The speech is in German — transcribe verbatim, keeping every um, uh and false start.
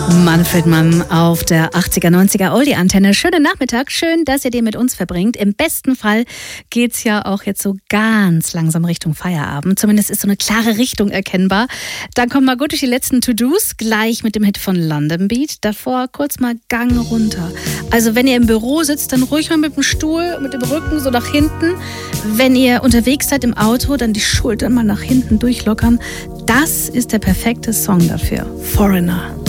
Manfred Mann auf der achtziger, neunziger Oldie-Antenne. Schönen Nachmittag, schön, dass ihr den mit uns verbringt. Im besten Fall geht's ja auch jetzt so ganz langsam Richtung Feierabend. Zumindest ist so eine klare Richtung erkennbar. Dann kommt mal gut durch die letzten To-Dos, gleich mit dem Hit von London Beat. Davor kurz mal Gang runter. Also wenn ihr im Büro sitzt, dann ruhig mal mit dem Stuhl, mit dem Rücken so nach hinten. Wenn ihr unterwegs seid im Auto, dann die Schultern mal nach hinten durchlockern. Das ist der perfekte Song dafür. Foreigner.